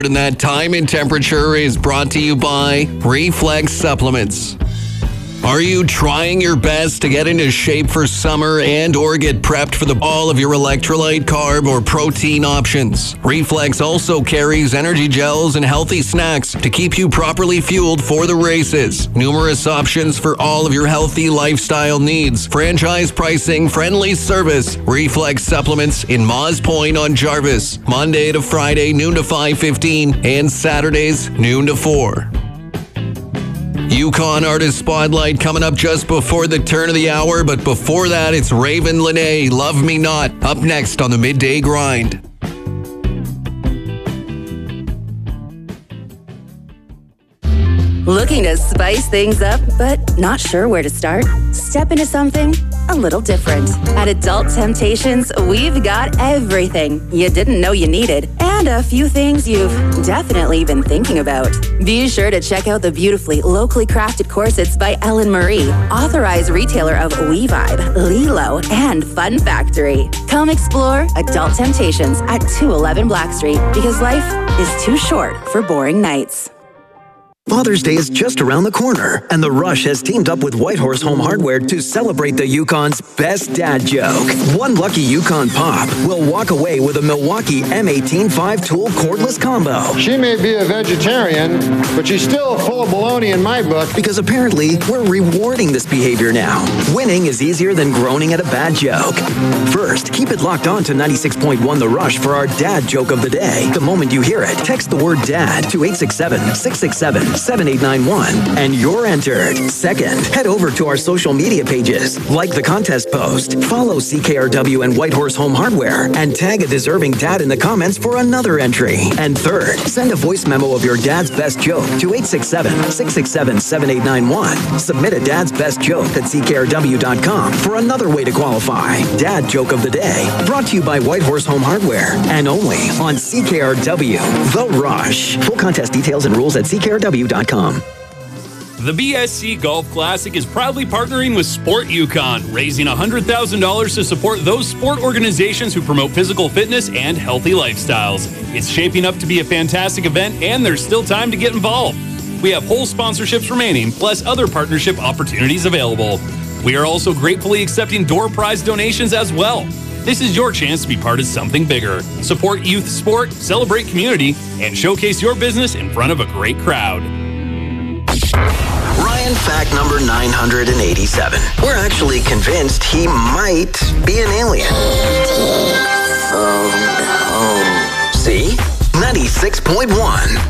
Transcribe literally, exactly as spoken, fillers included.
And that time and temperature is brought to you by Reflex Supplements. Are you trying your best to get into shape for summer and or get prepped for the all of your electrolyte, carb, or protein options? Reflex also carries energy gels and healthy snacks to keep you properly fueled for the races. Numerous options for all of your healthy lifestyle needs. Franchise pricing, friendly service. Reflex Supplements in Moss Point on Jarvis. Monday to Friday, noon to five fifteen, and Saturdays, noon to four. Yukon Artist Spotlight coming up just before the turn of the hour, but before that, it's Raven Lene, Love Me Not, up next on the Midday Grind. Looking to spice things up, but not sure where to start? Step into something a little different. At Adult Temptations, we've got everything you didn't know you needed, and a few things you've definitely been thinking about. Be sure to check out the beautifully locally crafted corsets by Ellen Marie, authorized retailer of We Vibe, Lilo, and Fun Factory. Come explore Adult Temptations at two eleven Black Street, because life is too short for boring nights. Father's Day is just around the corner, and The Rush has teamed up with Whitehorse Home Hardware to celebrate the Yukon's best dad joke. One lucky Yukon Pop will walk away with a Milwaukee M eighteen five-tool cordless combo. She may be a vegetarian, but she's still full of baloney in my book. Because apparently, we're rewarding this behavior now. Winning is easier than groaning at a bad joke. First, keep it locked on to ninety-six point one The Rush for our dad joke of the day. The moment you hear it, text the word DAD to eight six seven, six six seven, seven eight nine one, and you're entered. Second, head over to our social media pages, like the contest post, follow C K R W and Whitehorse Home Hardware, and tag a deserving dad in the comments for another entry. And third, send a voice memo of your dad's best joke to eight six seven, six six seven, seven eight nine one. Submit a dad's best joke at C K R W dot com for another way to qualify. Dad Joke of the Day, brought to you by Whitehorse Home Hardware, and only on C K R W, The Rush. Full contest details and rules at C K R W dot com. The B S C Golf Classic is proudly partnering with Sport Yukon, raising one hundred thousand dollars to support those sport organizations who promote physical fitness and healthy lifestyles. It's shaping up to be a fantastic event, and there's still time to get involved. We have whole sponsorships remaining, plus other partnership opportunities available. We are also gratefully accepting door prize donations as well. This is your chance to be part of something bigger. Support youth sport, celebrate community, and showcase your business in front of a great crowd. Ryan, fact number nine hundred eighty-seven. We're actually convinced he might be an alien. See? ninety-six point one